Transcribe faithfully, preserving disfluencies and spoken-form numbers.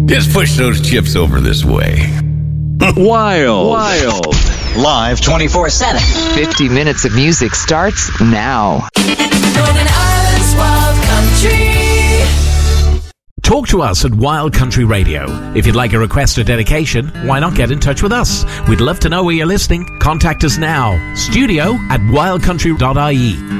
Just push those chips over this way. Wild. Wild. Live twenty-four seven. fifty minutes of music starts now. Northern Ireland's Wild Country. Talk to us at Wild Country Radio. If you'd like a request or dedication, why not get in touch with us? We'd love to know where you're listening. Contact us now. Studio at wild country dot I E.